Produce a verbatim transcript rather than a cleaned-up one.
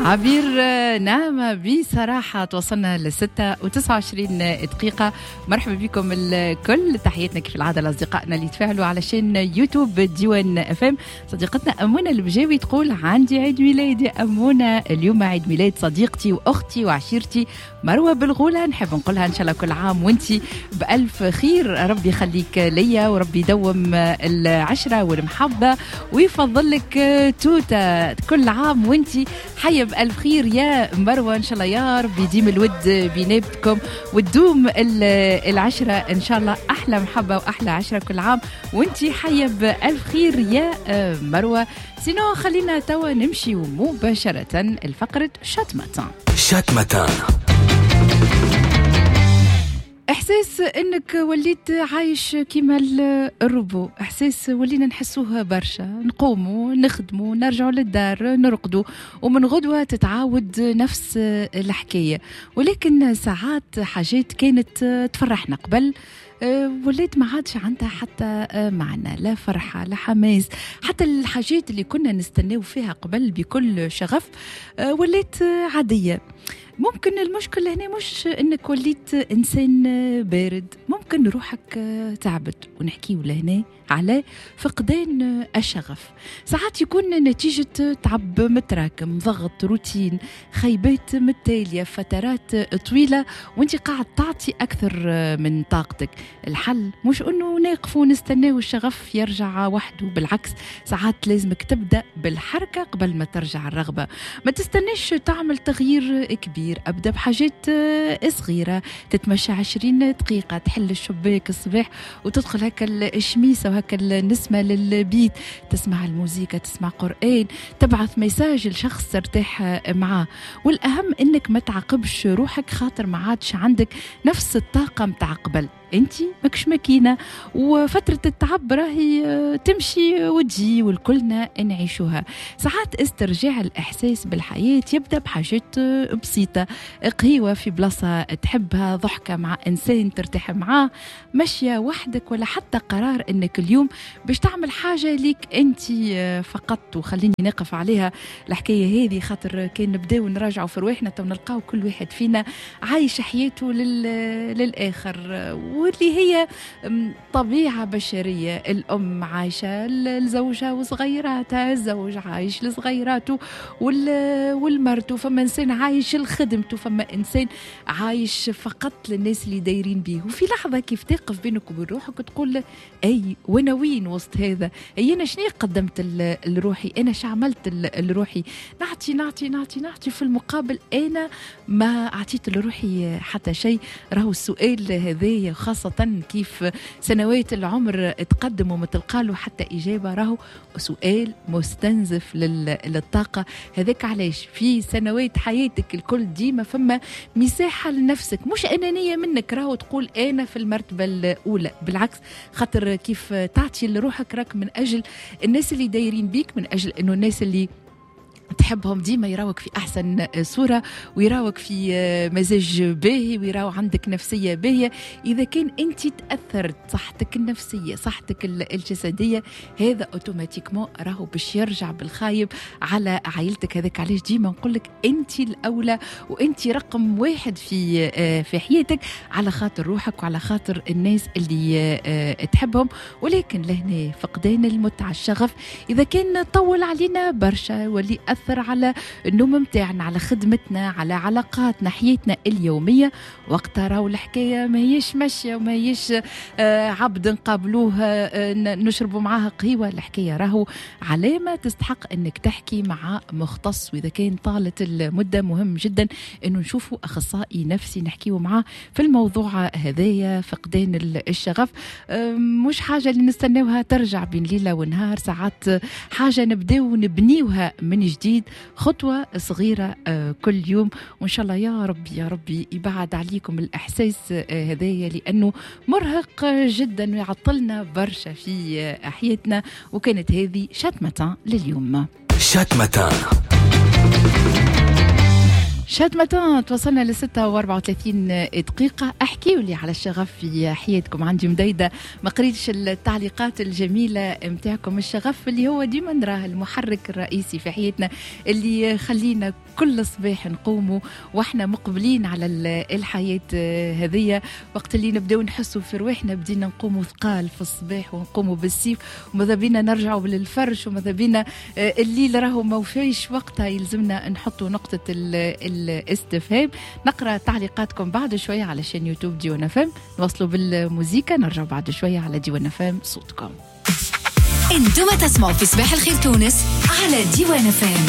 عبير نعمة بصراحة توصلنا لستة وتسعة وعشرين دقيقة. مرحبا بكم الكل، تحياتنا كيف العادة لأصدقائنا اللي تفاعلوا على شين يوتيوب ديوان اف ام. صديقتنا أمونة البجاوي تقول عندي عيد ميلاد يا أمونة، اليوم عيد ميلاد صديقتي وأختي وعشيرتي مروة بالغولة. نحب نقولها إن شاء الله كل عام وانتي بألف خير، ربي يخليك ليا وربي يدوم العشرة والمحبة ويفضل لك توتة كل عام وانتي حية بألف خير يا مروة. إن شاء الله يا رب يديم الود بيناتكم وتدوم العشرة إن شاء الله، أحلى محبة وأحلى عشرة كل عام وانتي حية بألف خير يا مروة. سينو خلينا توا نمشي مباشرة الفقرة شات ماتان. شات ماتان، إحساس إنك وليت عايش كيما الروبو، إحساس ولينا نحسوها برشا، نقوموا نخدموا نرجعوا للدار نرقدوا ومن غدوة تتعاود نفس الحكاية. ولكن ساعات حاجات كانت تفرحنا قبل وليت ما عادش عندها حتى معنى، لا فرحة لا حماس. حتى الحاجات اللي كنا نستناو فيها قبل بكل شغف وليت عادية. ممكن المشكلة هنا مش انك وليت انسان بارد، ممكن روحك تعبت، ونحكيو لهنا على فقدان الشغف. ساعات يكون نتيجة تعب متراكم، ضغط، روتين، خيبات متتالية، فترات طويلة وانت قاعد تعطي أكثر من طاقتك. الحل مش أنه ناقف ونستناه الشغف يرجع وحده، بالعكس ساعات لازمك تبدأ بالحركة قبل ما ترجع الرغبة. ما تستناش تعمل تغيير كبير، أبدأ بحاجات صغيرة، تتمشى عشرين دقيقة، تحل الشباك الصباح وتدخل هكا الشميسة وهكا النسمة للبيت، تسمع الموسيقى، تسمع قرآن، تبعث مساج لشخص ترتاح معاه. والأهم إنك ما تعاقبش روحك خاطر ما عادش عندك نفس الطاقة متاع قبل. انتي ماكش ماكينة وفترة التعب راهي تمشي وتجي والكلنا نعيشوها. ساعات استرجاع الإحساس بالحياة يبدأ بحاجات بسيطة، قهوة في بلاصة تحبها، ضحكة مع إنسان ترتاح معاه، مشية وحدك، ولا حتى قرار إنك اليوم باش تعمل حاجة ليك انتي فقط. وخليني نقف عليها الحكاية هذه خاطر كان نبداو نراجعوا في رواحنا ونلقاو كل واحد فينا عايش حياته لل... للآخر، واللي هي طبيعة بشرية. الأم عايشة لزوجها وصغيراتها، الزوج عايش لصغيراته والمرته، فما إنسان عايش لخدمته، فما إنسان عايش فقط للناس اللي دايرين بيه. وفي لحظة كيف تقف بينك وبين روحك وتقول أي وانا وين وسط هذا؟ أي أنا شنو قدمت لروحي؟ أنا شعملت لروحي؟ نعطي نعطي نعطي نعطي في المقابل أنا ما أعطيت لروحي حتى شيء. راهو السؤال هذا خاصة كيف سنوات العمر تقدم وما تلقى له حتى إجابة، راهو سؤال مستنزف للطاقة. هذاك علاش في سنوات حياتك الكل ديما فما مساحة لنفسك، مش أنانية منك راهو تقول أنا في المرتبة الأولى، بالعكس خاطر كيف تعطي لروحك راك من أجل الناس اللي دايرين بيك، من أجل أنه الناس اللي تحبهم ديما يراوك في أحسن صورة ويراوك في مزاج باهي ويراو عندك نفسية باهية. إذا كان أنت تأثرت صحتك النفسية صحتك الجسدية، هذا أوتوماتيكمون راهو باش يرجع بالخايب على عائلتك. هذاك علاش ديما نقولك أنت الأولى وأنت رقم واحد في في حياتك، على خاطر روحك وعلى خاطر الناس اللي تحبهم. ولكن لهنا فقدان المتعة الشغف إذا كان طول علينا برشا واللي أثر على النوم متاعنا، على خدمتنا، على علاقاتنا، حياتنا اليومية، وقتها راهو الحكاية ما هيش ماشية وما هيش آه عبد نقابلوه آه نشربوا معاها قهوة. الحكاية راهو علامة تستحق انك تحكي مع مختص، واذا كان طالت المدة مهم جدا انه نشوفوا اخصائي نفسي نحكيه معاه في الموضوع هذايا. فقدان الشغف آه مش حاجة اللي نستناوها ترجع بين ليلة ونهار، ساعات حاجة نبداو نبنيوها من جديد، خطوة صغيرة كل يوم. وإن شاء الله يا ربي يا ربي يبعد عليكم الإحساس هذايا لأنه مرهق جدا ويعطلنا برشا في حياتنا. وكانت هذه شات ماتان لليوم. شات ماتان شاد متان توصلنا لستة وأربعة وثلاثين دقيقة. احكيوا لي على الشغف في حياتكم. عندي مديدة ما قريتش التعليقات الجميلة متاعكم. الشغف اللي هو ديما نراه المحرك الرئيسي في حياتنا اللي خلينا كل صباح نقوموا واحنا مقبلين على الحياة هذية. وقت اللي نبداو نحسوا في رواحنا بدينا نقوموا ثقال في الصباح ونقوموا بالسيف وماذا بينا نرجعوا للفرش وماذا بينا الليل راهو ما وفيش وقتها يلزمنا نحطوا نقطة الاستفهام. نقرأ تعليقاتكم بعد شوية على شان يوتيوب ديوان اف ام. نوصلوا بالموسيقى نرجع بعد شوية على ديوان اف ام صوتكم. انتم تسمعوا في صباح الخير تونس على ديوان اف ام.